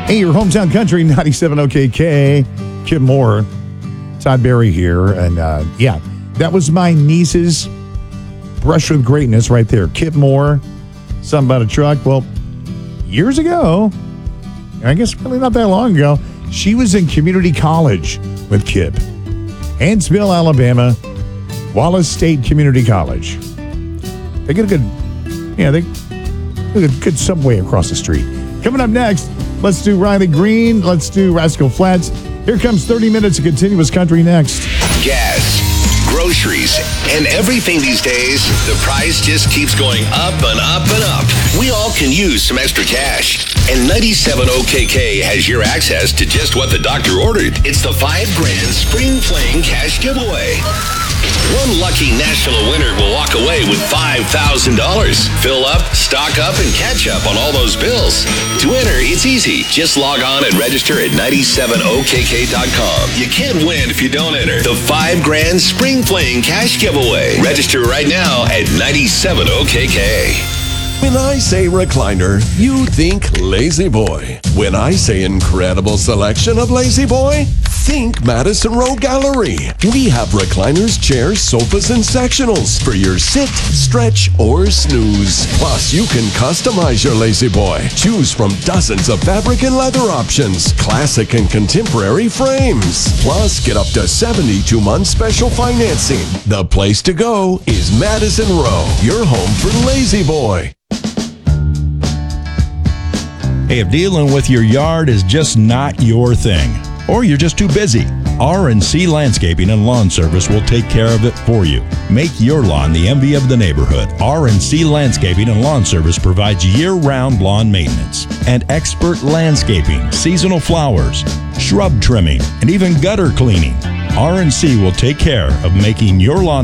Hey, your hometown country, 97 OKK. Kip Moore, Todd Barry here. And yeah, that was my niece's brush with greatness right there. Kip Moore, something about a truck. Well, years ago, I guess really not that long ago, she was in community college with Kip. Huntsville, Alabama, Wallace State Community College. They get a good subway across the street. Coming up next, let's do Riley Green. Let's do Rascal Flatts. Here comes 30 minutes of continuous country next. Gas, groceries, and everything these days, the price just keeps going up and up and up. We all can use some extra cash. And 97 OKK has your access to just what the doctor ordered. It's the $5 grand Spring Fling Cash Giveaway. One lucky national winner will walk away with $5,000. Fill up, stock up, and catch up on all those bills. To enter, it's easy. Just log on and register at 97okk.com. You can't win if you don't enter. The $5 grand Spring Fling Cash Giveaway. Register right now at 97okk. When I say recliner, you think Lazy Boy. When I say incredible selection of Lazy Boy, think Madison Row Gallery. We have recliners, chairs, sofas, and sectionals for your sit, stretch, or snooze. Plus, you can customize your Lazy Boy. Choose from dozens of fabric and leather options, classic and contemporary frames. Plus, get up to 72-month special financing. The place to go is Madison Row, your home for Lazy Boy. Hey, if dealing with your yard is just not your thing, or you're just too busy, R&C Landscaping and Lawn Service will take care of it for you. Make your lawn the envy of the neighborhood. R&C Landscaping and Lawn Service provides year-round lawn maintenance and expert landscaping, seasonal flowers, shrub trimming, and even gutter cleaning. R&C will take care of making your lawn